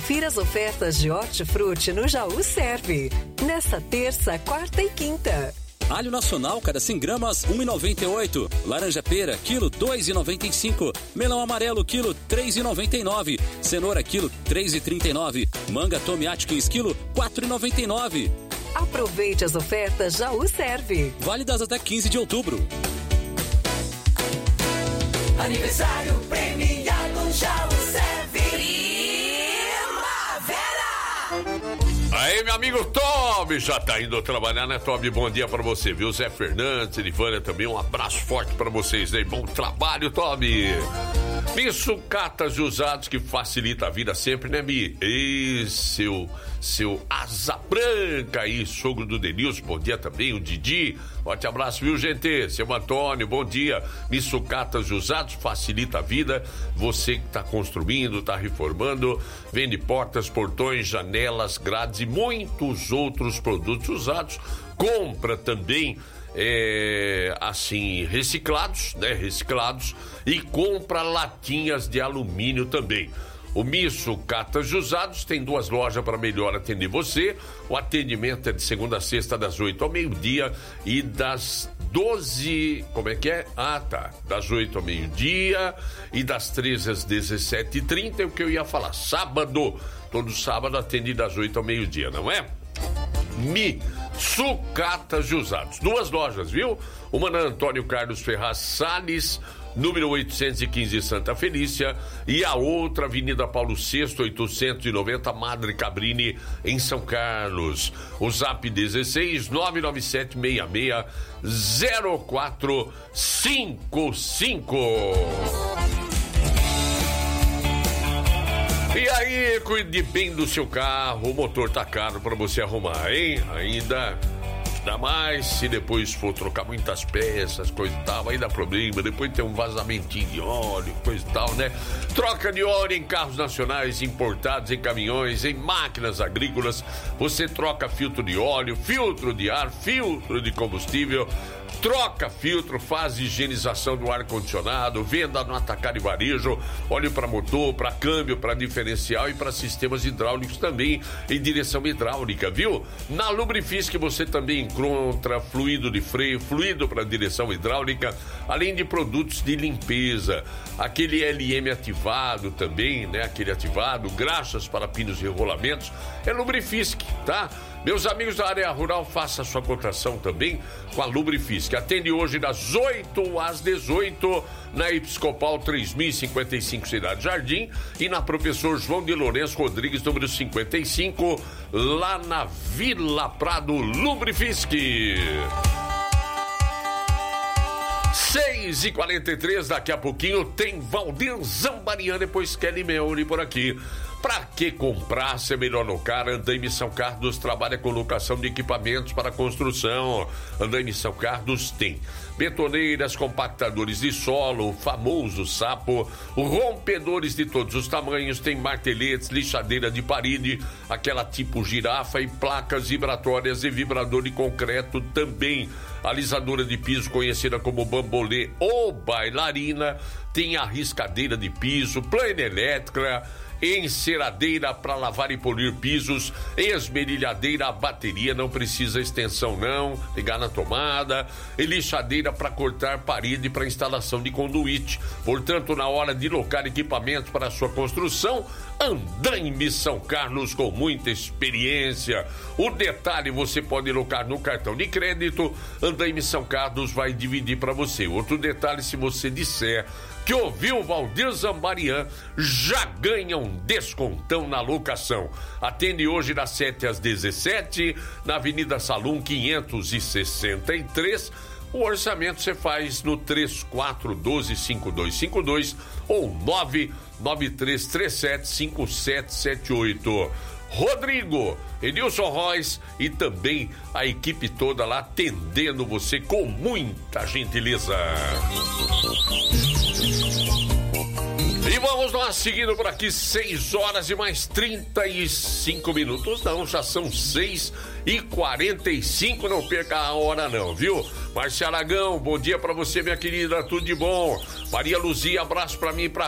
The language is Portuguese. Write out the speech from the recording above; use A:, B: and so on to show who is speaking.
A: Confira as ofertas de Hortifruti no Jaú Serve. Nesta terça, quarta e quinta.
B: Alho nacional, cada 100 gramas, 1,98. Laranja pera, quilo, 2,95. Melão amarelo, quilo, 3,99. Cenoura, quilo, 3,39. Manga Tommy Atkins, quilo, 4,99.
A: Aproveite as ofertas Jaú Serve.
B: Válidas até 15 de outubro.
C: Aniversário premiado Jaú Serve.
D: Aí, meu amigo Toby, já tá indo trabalhar, né, Toby? Bom dia pra você, viu? Zé Fernandes, Elivânia também, um abraço forte pra vocês aí. Bom trabalho, Toby. Mi Sucatas Usados, que facilita a vida sempre, né, Mi? E seu asa branca aí, sogro do Denilson, bom dia também, o Didi. Forte abraço, viu, gente? Seu Antônio, bom dia. Mi Sucatas Usados, facilita a vida. Você que tá construindo, tá reformando, vende portas, portões, janelas, grades e muitos outros produtos usados. Compra também assim, reciclados, né? Reciclados, e compra latinhas de alumínio também. O Mi Sucatas Usados tem 2 lojas para melhor atender você. O atendimento é de segunda a sexta, das 8 ao meio-dia e das 12... Como é que é? Das 8 ao meio-dia e das 13 às 17h30 é o que eu ia falar. Sábado, todo sábado atende das 8 ao meio-dia, não é? Mi Sucatas Usados. 2 lojas, viu? Uma na Antônio Carlos Ferraz Salles, número 815, Santa Felícia, e a outra, Avenida Paulo VI, 890, Madre Cabrini, em São Carlos. O zap 16 99766 0455. E aí, cuide bem do seu carro, o motor tá caro pra você arrumar, hein? Ainda mais se depois for trocar muitas peças, coisa e tal, aí dá problema, depois tem um vazamentinho de óleo, coisa e tal, né? Troca de óleo em carros nacionais, importados, em caminhões, em máquinas agrícolas, você troca filtro de óleo, filtro de ar, filtro de combustível, troca filtro, faz higienização do ar-condicionado, venda no atacado e varejo, óleo para motor, para câmbio, para diferencial e para sistemas hidráulicos também, em direção hidráulica, viu? Na Lubrifisk você também encontra fluido de freio, fluido para direção hidráulica, além de produtos de limpeza, aquele LM ativado também, né? Aquele ativado, graxas para pinos e rolamentos, é Lubrifisk, tá? Meus amigos da área rural, faça a sua cotação também com a Lubrifisk. Atende hoje das 8 às 18 na Episcopal 3055, Cidade Jardim, e na Professor João de Lourenço Rodrigues, número 55, lá na Vila Prado, Lubrifisk. 6h43, daqui a pouquinho tem Valdir Zambarian, depois Kelly Meuri por aqui. Pra que comprar, se é melhor locar? Andaime São Carlos trabalha com locação de equipamentos para construção. Andaime São Carlos tem betoneiras, compactadores de solo, o famoso sapo, rompedores de todos os tamanhos, tem marteletes, lixadeira de parede, aquela tipo girafa, e placas vibratórias e vibrador de concreto também. Alisadora de piso, conhecida como bambolê ou bailarina, tem a riscadeira de piso, plana elétrica, enceradeira para lavar e polir pisos, esmerilhadeira, a bateria, não precisa extensão não, ligar na tomada, e lixadeira para cortar parede para instalação de conduíte. Portanto, na hora de locar equipamentos para a sua construção, Andaime São Carlos, com muita experiência. O detalhe, você pode locar no cartão de crédito, Andaime São Carlos vai dividir para você. Outro detalhe, se você disser que ouviu o Valdir Zambarian, já ganha um descontão na locação. Atende hoje das 7 às 17, na Avenida Salum 563. O orçamento você faz no 3412-5252 ou 993375778. Rodrigo, Edilson Reis e também a equipe toda lá atendendo você com muita gentileza. E vamos nós seguindo por aqui, 6 horas e mais 35 minutos. Não, já são 6h45, não perca a hora não, viu? Márcia Aragão, bom dia pra você, minha querida, tudo de bom. Maria Luzia, abraço pra mim e pra